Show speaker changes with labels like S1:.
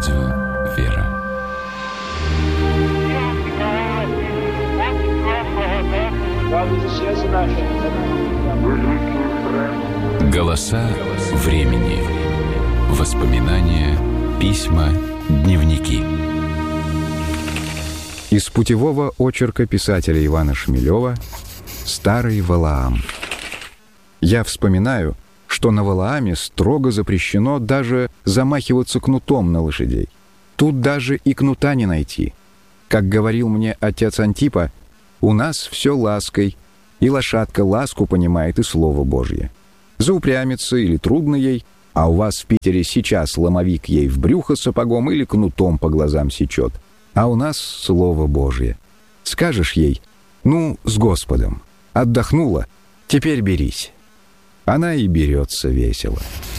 S1: Радио «Вера». Голоса времени. Воспоминания, письма, дневники.
S2: Из путевого очерка писателя Ивана Шмелева «Старый Валаам». Я вспоминаю, что на Валааме строго запрещено даже замахиваться кнутом на лошадей. Тут даже и кнута не найти. Как говорил мне отец Антипа, у нас все лаской, и лошадка ласку понимает и Слово Божье. Заупрямится или трудно ей, а у вас в Питере сейчас ломовик ей в брюхо сапогом или кнутом по глазам сечет, а у нас Слово Божье. Скажешь ей: «Ну, с Господом, отдохнула, теперь берись». Она и берется весело.